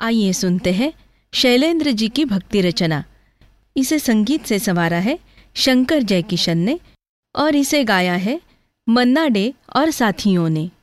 आइए सुनते हैं शैलेंद्र जी की भक्ति रचना। इसे संगीत से संवारा है शंकर जयकिशन ने और इसे गाया है मन्ना डे और साथियों ने।